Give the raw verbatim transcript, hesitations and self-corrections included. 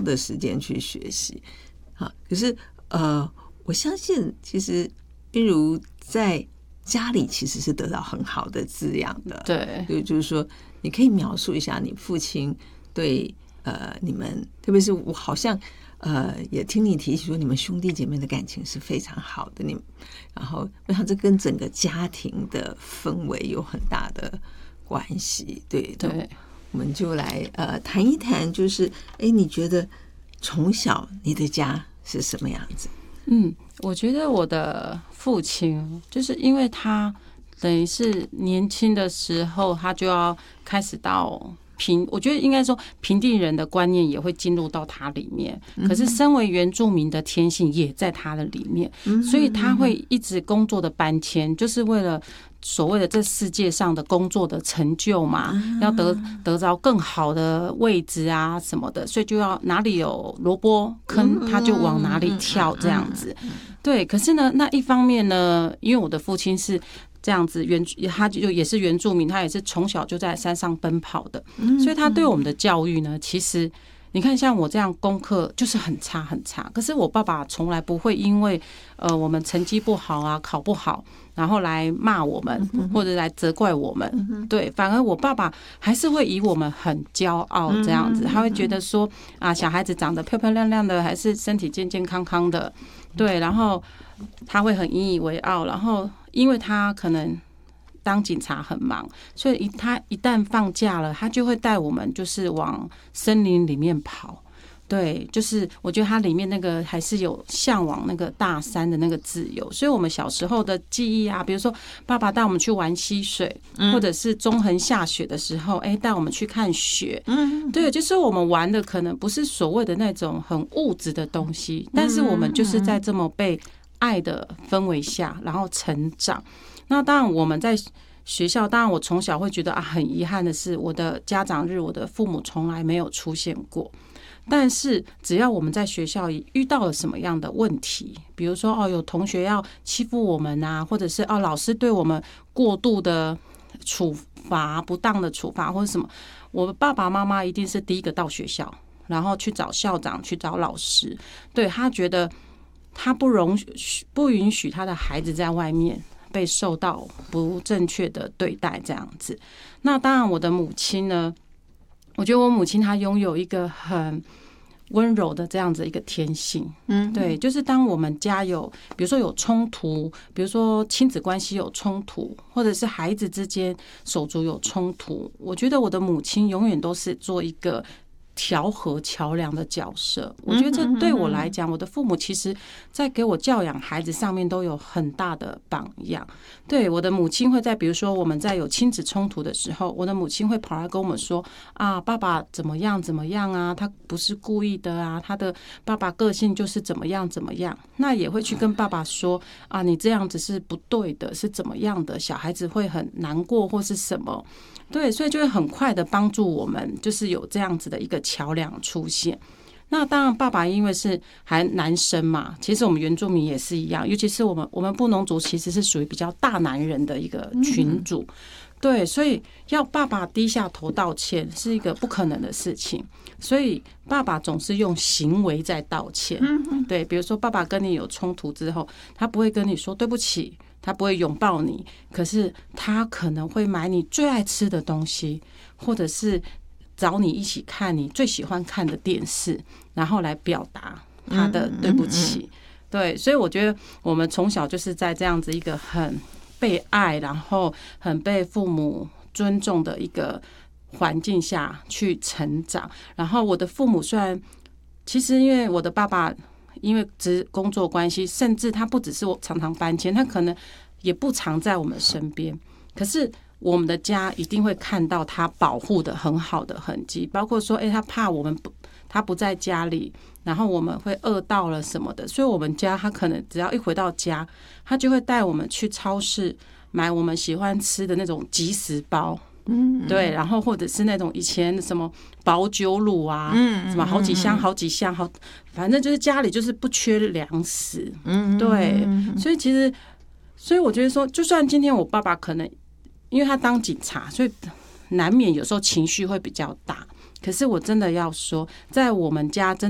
的时间去学习。好，可是呃，我相信其实韵如在家里其实是得到很好的滋养的。 对， 就就是说，你可以描述一下你父亲对呃你们，特别是我好像呃也听你提起说，你们兄弟姐妹的感情是非常好的。你然后我想这跟整个家庭的氛围有很大的关系。对对， 我们就来呃谈一谈，就是哎，你觉得从小你的家是什么样子？ 嗯，我觉得我的父亲就是因为他等于是年轻的时候，他就要开始到平，我觉得应该说平地人的观念也会进入到他里面。可是身为原住民的天性也在他的里面，所以他会一直工作的搬迁，就是为了所谓的这世界上的工作的成就嘛，要得得着更好的位置啊什么的，所以就要哪里有萝卜坑，他就往哪里跳这样子。对，可是呢，那一方面呢，因为我的父亲是这样子原，他就也是原住民，他也是从小就在山上奔跑的，所以他对我们的教育呢，其实你看像我这样功课就是很差很差，可是我爸爸从来不会因为呃我们成绩不好啊，考不好，然后来骂我们或者来责怪我们，对，反而我爸爸还是会以我们很骄傲这样子，他会觉得说啊，小孩子长得漂漂亮亮的，还是身体健健康康的，对，然后他会很引以为傲，然后因为他可能当警察很忙，所以他一旦放假了，他就会带我们就是往森林里面跑。对，就是我觉得它里面那个还是有向往那个大山的那个自由，所以我们小时候的记忆啊，比如说爸爸带我们去玩溪水，或者是中横下雪的时候，哎，带我们去看雪，对，就是我们玩的可能不是所谓的那种很物质的东西，但是我们就是在这么被爱的氛围下，然后成长。那当然我们在学校，当然我从小会觉得啊，很遗憾的是，我的家长日，我的父母从来没有出现过。但是只要我们在学校遇到了什么样的问题，比如说哦，有同学要欺负我们啊，或者是哦，老师对我们过度的处罚、不当的处罚或者什么，我爸爸妈妈一定是第一个到学校，然后去找校长、去找老师，对，他觉得他不容许、不允许他的孩子在外面被受到不正确的对待这样子。那当然，我的母亲呢，我觉得我母亲她拥有一个很温柔的这样子一个天性，嗯，对，就是当我们家有，比如说有冲突，比如说亲子关系有冲突，或者是孩子之间手足有冲突，我觉得我的母亲永远都是做一个调和桥梁的角色。我觉得这对我来讲，我的父母其实在给我教养孩子上面都有很大的榜样。对，我的母亲会在比如说我们在有亲子冲突的时候，我的母亲会跑来跟我们说啊，爸爸怎么样怎么样啊，他不是故意的啊，他的爸爸个性就是怎么样怎么样。那也会去跟爸爸说啊，你这样子是不对的，是怎么样的，小孩子会很难过或是什么。对，所以就会很快的帮助我们，就是有这样子的一个桥梁出现。那当然，爸爸因为是还男生嘛，其实我们原住民也是一样，尤其是我们我们布农族其实是属于比较大男人的一个群组，对，所以要爸爸低下头道歉是一个不可能的事情，所以爸爸总是用行为在道歉。对，比如说爸爸跟你有冲突之后，他不会跟你说对不起，他不会拥抱你，可是他可能会买你最爱吃的东西，或者是找你一起看你最喜欢看的电视，然后来表达他的对不起。对，所以我觉得我们从小就是在这样子一个很被爱，然后很被父母尊重的一个环境下去成长。然后我的父母虽然其实因为我的爸爸因为职工作关系，甚至他不只是我常常搬迁，他可能也不常在我们身边，可是我们的家一定会看到他保护的很好的痕迹，包括说，哎、欸，他怕我们不，他不在家里，然后我们会饿到了什么的，所以我们家他可能只要一回到家，他就会带我们去超市买我们喜欢吃的那种即食包。嗯，对，然后或者是那种以前什么保酒乳啊，嗯，什么好几箱好几箱，好，反正就是家里就是不缺粮食，嗯，对，所以其实，所以我觉得说，就算今天我爸爸可能因为他当警察，所以难免有时候情绪会比较大，可是我真的要说，在我们家真